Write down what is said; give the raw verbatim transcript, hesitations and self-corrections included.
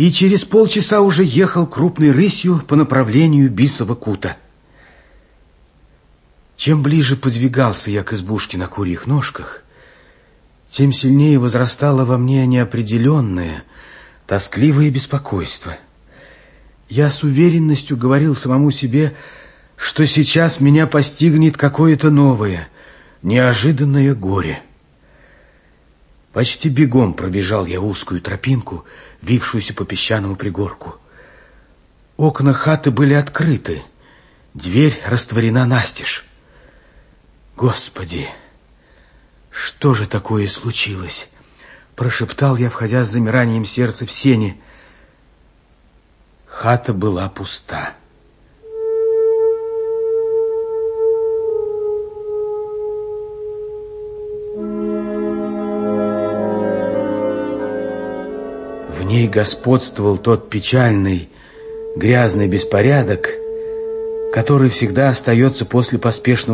и через полчаса уже ехал крупной рысью по направлению Бисова кута. Чем ближе подвигался я к избушке на курьих ножках, тем сильнее возрастало во мне неопределенное, тоскливое беспокойство. Я с уверенностью говорил самому себе, что сейчас меня постигнет какое-то новое, неожиданное горе. Почти бегом пробежал я узкую тропинку, вившуюся по песчаному пригорку. Окна хаты были открыты, дверь растворена настежь. Господи, что же такое случилось? Прошептал я, входя с замиранием сердца в сени. Хата была пуста. В ней господствовал тот печальный, грязный беспорядок, который всегда остается после поспешного